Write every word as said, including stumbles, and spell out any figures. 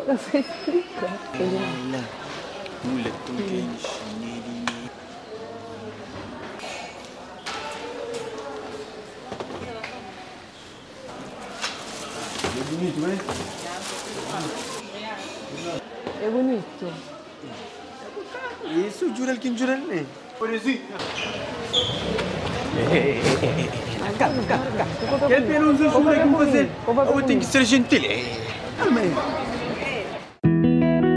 Non si explica. لا nulla convinci È bonito, eh? È bonito. Isso giura il kinjuralne. Polisi. Kak, kak, kak. Quel piano usa giura che você. Eu tenho que ser gentil. Calma aí.